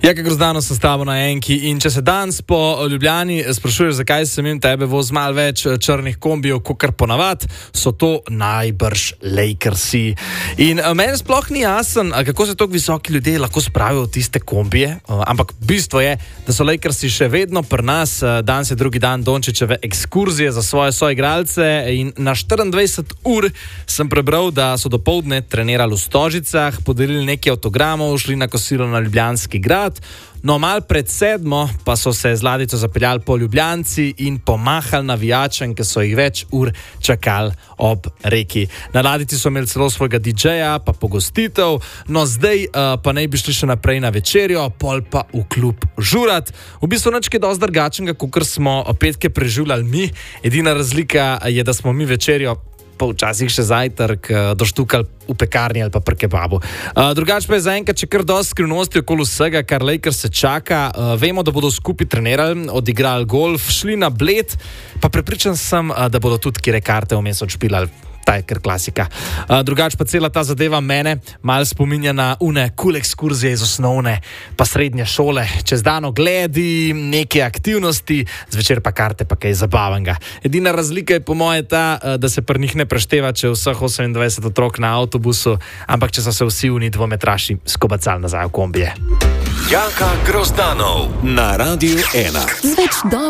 Jaka Grozdano sem s tabo na enki in če se danes po Ljubljani sprašuješ, zakaj sem jim tebe voz malo več črnih kombijev, kakor ponavad, so to najbrž Lakersi. In meni sploh ni jasen, kako se tako visoki ljudje lahko spravijo v tiste kombije, ampak bistvo je, da so Lakersi še vedno pri nas. Danes je drugi dan Dončićeve ekskurzije za svoje soigralce in na 24 ur sem prebral, da so dopoldne trenirali v Stožicah, podelili nekaj avtogramov, šli na kosilo na Ljubljanski grad. No, mal pred 7 pa so se z ladjico zapeljali po Ljubljanci in pomahali navijačem, ki so jih več ur čakali ob reki. Na ladjici so imeli celo svojega DJ-ja, pa pogostitev, no zdaj pa naj bi šli še naprej na večerjo, pol pa v klub žurat. V bistvu nič kaj dosti drugačnega, kakor smo petke preživljali mi. Edina razlika je, da smo mi večerjo pa včasih še zajtrk doštukali v pekarni ali pa pri kebabu. Drugače pa je zaenkrat še kar dosti skrivnosti okoli vsega, kar Lakers se čaka. Vemo, da bodo skupaj trenirali, odigrali golf, šli na Bled, pa prepričan sem, da bodo tudi kire karte vmes odšpilali. Ta je kar klasika. Drugače pa cela ta zadeva mene malo spominja na cool ekskurzije iz osnovne pa srednje šole. Čez dan ogledi, neke aktivnosti, zvečer pa karte pa kaj zabavnega. Edina razlika je po moje ta, da se pri njih ne prešteva, če vseh 28 otrok na avtobusu, ampak če so se vsi oni dvometraši skobacali nazaj v kombije. Jaka Grozdanov na Radiu 1.